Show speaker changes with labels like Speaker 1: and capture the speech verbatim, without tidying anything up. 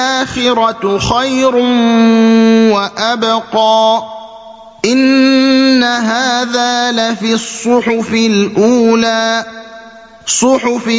Speaker 1: الْآخِرَةُ خَيْرٌ وَأَبْقَىٰ إِنَّ هَٰذَا لَفِي الصُّحُفِ الْأُولَىٰ صُحُفِ